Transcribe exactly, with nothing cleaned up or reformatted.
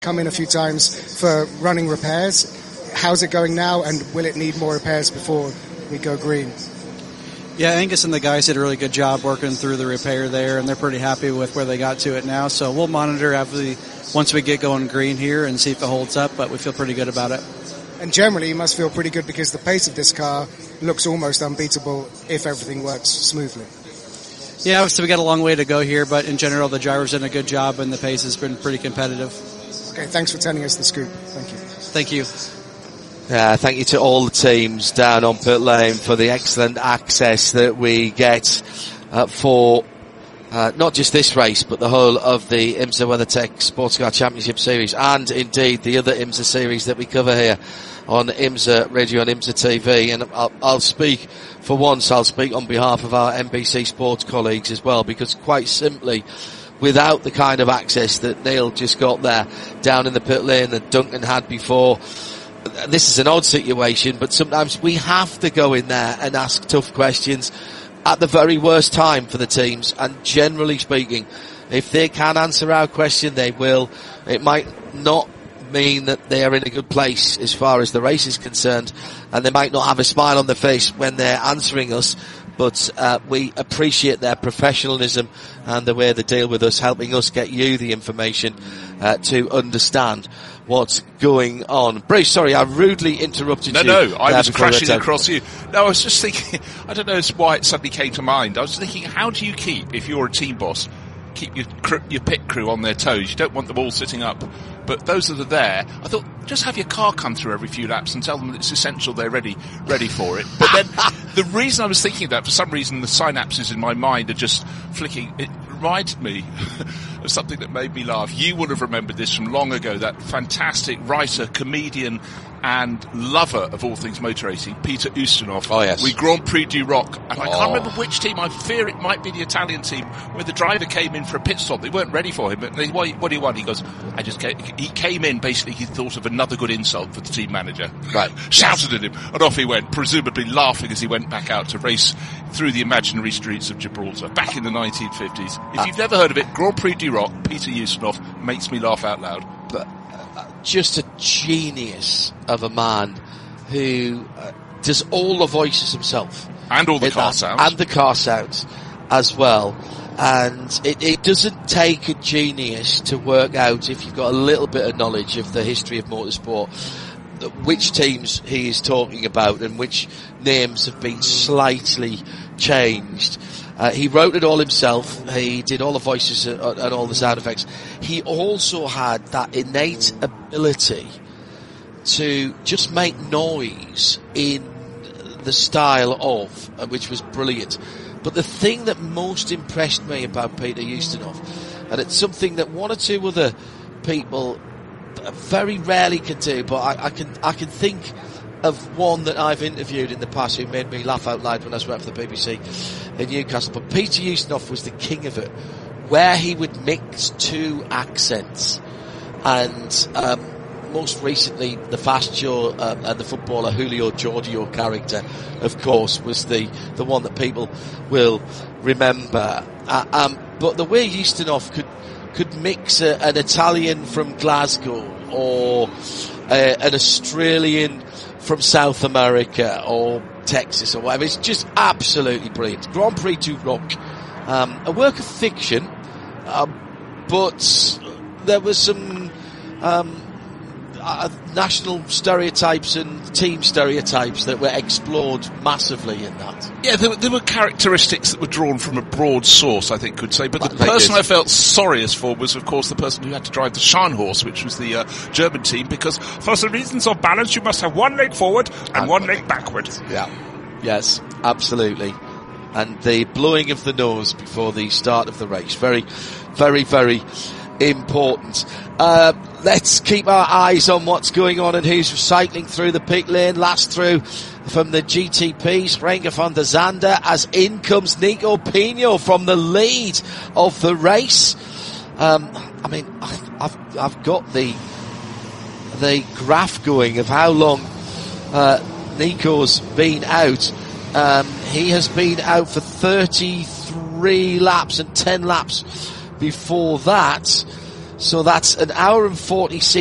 come in a few times for running repairs. How's it going now, and will it need more repairs before we go green? Yeah, Angus and the guys did a really good job working through the repair there, and they're pretty happy with where they got to it now. So we'll monitor after the, once we get going green here and see if it holds up, but we feel pretty good about it. And generally, you must feel pretty good because the pace of this car looks almost unbeatable if everything works smoothly. Yeah, so we got a long way to go here, but in general, the driver's done a good job, and the pace has been pretty competitive. Okay, thanks for telling us the scoop. Thank you. Thank you. Yeah, thank you to all the teams down on pit lane for the excellent access that we get uh, for uh, not just this race, but the whole of the IMSA WeatherTech Sports Car Championship Series, and indeed the other IMSA series that we cover here on IMSA Radio and IMSA T V. And I'll, I'll speak, for once, I'll speak on behalf of our N B C Sports colleagues as well, because quite simply, without the kind of access that Neil just got there down in the pit lane that Duncan had before, this is an odd situation, but sometimes we have to go in there and ask tough questions at the very worst time for the teams. And generally speaking, if they can answer our question, they will. It might not mean that they are in a good place as far as the race is concerned, and they might not have a smile on their face when they're answering us, but uh, we appreciate their professionalism and the way they deal with us, helping us get you the information uh, to understand what's going on. Bruce, sorry, I rudely interrupted no, you. No, no, I was crashing we across you. No, I was just thinking, I don't know why it suddenly came to mind. I was thinking, how do you keep, if you're a team boss, keep your cr- your pit crew on their toes? You don't want them all sitting up. But those that are there, I thought, just have your car come through every few laps and tell them that it's essential they're ready ready for it. But then the reason I was thinking that, for some reason, the synapses in my mind are just flicking. It reminded me of something that made me laugh. You would have remembered this from long ago, that fantastic writer, comedian, and lover of all things motor racing, Peter Ustinov. Oh, yes. We Grand Prix du Roc. And I oh. can't remember which team. I fear it might be the Italian team, where the driver came in for a pit stop. They weren't ready for him. But they, what, what do you want? He goes, I just came. He came in, basically, he thought of another good insult for the team manager. Right. Shouted at him, and off he went, presumably laughing as he went back out to race through the imaginary streets of Gibraltar, back in the nineteen fifties. If uh, you've never heard of it, Grand Prix du Roc, Peter Ustinov, makes me laugh out loud. But uh, just a genius of a man who uh, does all the voices himself. And all the car that, sounds. And the car sounds as well. And it, it doesn't take a genius to work out, if you've got a little bit of knowledge of the history of motorsport, which teams he is talking about and which names have been slightly changed. Uh, he wrote it all himself. He did all the voices and, and all the sound effects. He also had that innate ability to just make noise in the style of, which was brilliant. But the thing that most impressed me about Peter Ustinov, and it's something that one or two other people very rarely can do, but I, I can I can think of one that I've interviewed in the past who made me laugh out loud when I was working for the B B C in Newcastle. But Peter Ustinov was the king of it, where he would mix two accents, and um, most recently the Fast Joe uh, and the footballer Julio Giorgio character, of course, was the the one that people will remember. Uh, um, but the way Ustinov could could mix a, an Italian from Glasgow or uh, an Australian from South America or Texas or whatever, it's just absolutely brilliant. Grand Prix du Roc, um, a work of fiction, uh, but there was some um, uh, national stereotypes and team stereotypes that were explored massively in that. Yeah, there were, there were characteristics that were drawn from a broad source, I think could say. But the Like person this. I felt sorriest for was, of course, the person who had to drive the Scharnhorst, which was the uh, German team, because for the reasons of balance, you must have one leg forward and, And one one leg leg backward. Yeah. Yes, absolutely. And the blowing of the nose before the start of the race. Very, very, very important. Uh, let's keep our eyes on what's going on and who's cycling through the pit lane. Last through from the G T P, Sprenger van der Zande, as in comes Nico Pino from the lead of the race. Um, I mean, I've, I've got the, the graph going of how long, uh, Nico's been out. Um, he has been out for thirty-three laps and ten laps before that. So that's an hour and forty-six